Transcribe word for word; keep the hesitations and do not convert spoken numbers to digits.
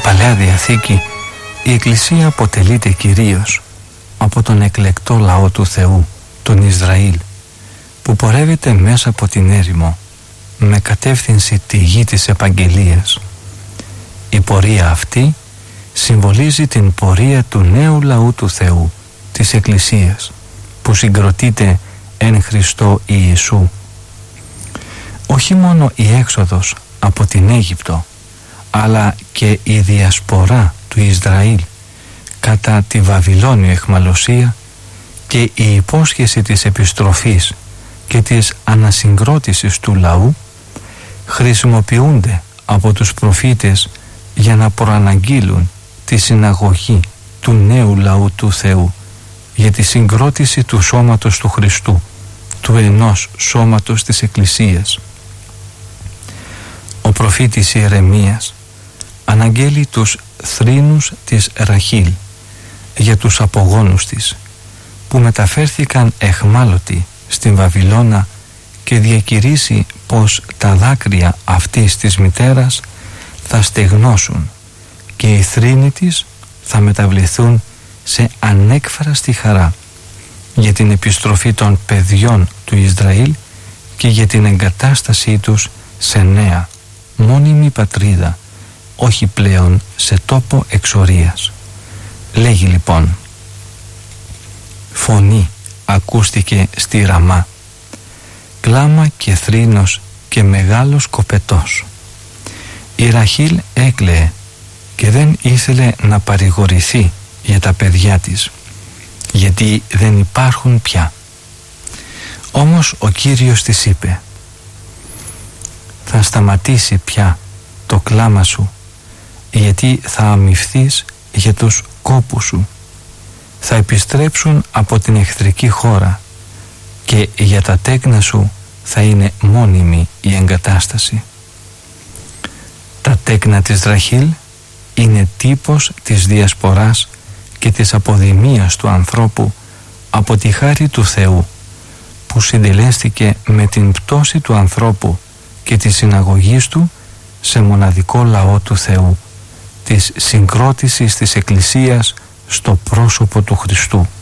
Παλαιά Διαθήκη η Εκκλησία αποτελείται κυρίως από τον εκλεκτό λαό του Θεού, τον Ισραήλ, που πορεύεται μέσα από την έρημο με κατεύθυνση τη γη της επαγγελίας. Η πορεία αυτή συμβολίζει την πορεία του νέου λαού του Θεού, της Εκκλησίας, που συγκροτείται εν Χριστώ Ιησού. Όχι μόνο η έξοδος από την Αίγυπτο, αλλά και η διασπορά του Ισραήλ κατά τη Βαβυλώνιο αιχμαλωσία και η υπόσχεση της επιστροφής και της ανασυγκρότησης του λαού χρησιμοποιούνται από τους προφήτες για να προαναγγείλουν τη συναγωγή του νέου λαού του Θεού για τη συγκρότηση του σώματος του Χριστού, του ενός σώματος της Εκκλησίας. Ο προφήτης Ιερεμίας αναγγέλει τους θρήνους της Ραχήλ για τους απογόνους της, που μεταφέρθηκαν εχμάλωτοι στην Βαβυλώνα, και διακηρύσει πως τα δάκρυα αυτής της μητέρας θα στεγνώσουν και οι θρήνοι της θα μεταβληθούν σε ανέκφραστη χαρά για την επιστροφή των παιδιών του Ισραήλ και για την εγκατάστασή τους σε νέα μόνιμη πατρίδα, όχι πλέον σε τόπο εξορίας. Λέγει λοιπόν: φωνή ακούστηκε στη Ραμά, κλάμα και θρήνος και μεγάλος κοπετός. Η Ραχήλ έκλαιε και δεν ήθελε να παρηγορηθεί για τα παιδιά της, γιατί δεν υπάρχουν πια. Όμως ο Κύριος της είπε: θα σταματήσει πια το κλάμα σου, γιατί θα αμυφθείς για τους κόπους σου. Θα επιστρέψουν από την εχθρική χώρα και για τα τέκνα σου θα είναι μόνιμη η εγκατάσταση. Τα τέκνα της Ραχήλ είναι τύπος της διασποράς και της αποδημίας του ανθρώπου από τη χάρη του Θεού, που συντελέστηκε με την πτώση του ανθρώπου και τη συναγωγής του σε μοναδικό λαό του Θεού, της συγκρότησης της Εκκλησίας στο πρόσωπο του Χριστού.